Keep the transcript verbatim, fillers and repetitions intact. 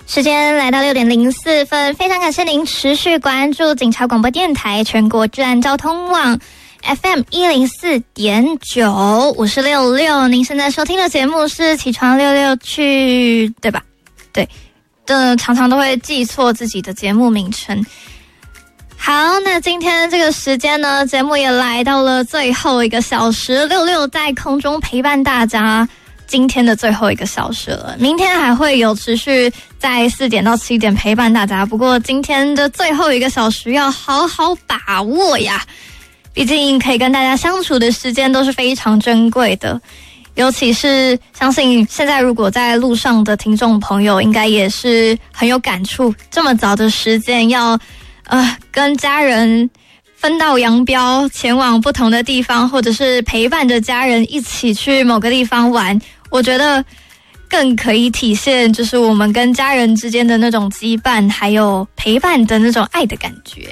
时间来到六点零四分，非常感谢您持续关注警察广播电台全国治安交通网 F M 一零四点九，我是六六。您现在收听的节目是起床六六去，对吧？对，的常常都会记错自己的节目名称。好，那今天这个时间呢，节目也来到了最后一个小时，六六在空中陪伴大家。今天的最后一个小时了，明天还会有持续在四点到七点陪伴大家。不过今天的最后一个小时要好好把握呀，毕竟可以跟大家相处的时间都是非常珍贵的。尤其是相信现在如果在路上的听众朋友，应该也是很有感触。这么早的时间要呃跟家人分道扬镳，前往不同的地方，或者是陪伴着家人一起去某个地方玩。我觉得更可以体现就是我们跟家人之间的那种羁绊，还有陪伴的那种爱的感觉。